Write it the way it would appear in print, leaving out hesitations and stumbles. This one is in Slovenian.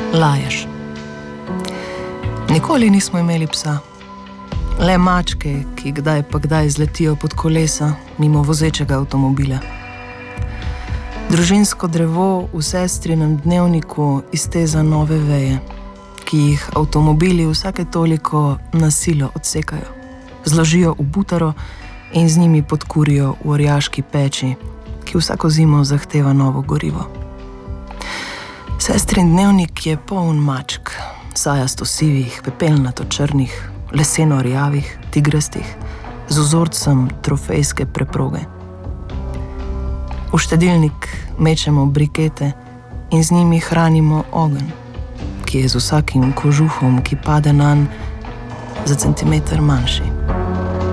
Laješ. Nikoli nismo imeli psa. Le mačke, ki kdaj pa kdaj zletijo pod kolesa mimo vozečega avtomobila. Družinsko drevo v sestrinem dnevniku izteza nove veje, ki jih avtomobili vsake toliko na silo odsekajo. Zložijo v butaro in z njimi podkurijo v orjaški peči, ki vsako zimo zahteva novo gorivo. Sestrin dnevnik je poln mačk, sajasto sivih, pepelnato črnih, leseno rjavih, tigrastih, z vzorcem trofejske preproge. V štedilnik mečemo brikete in z njimi hranimo ogenj, ki je z vsakim kožuhom, ki pade nanj, za centimeter manjši.